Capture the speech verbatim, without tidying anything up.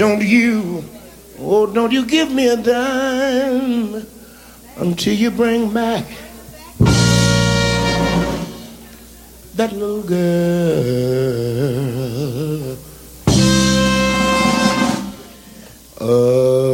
Don't you, oh, don't you give me a dime until you bring back that little girl. Uh,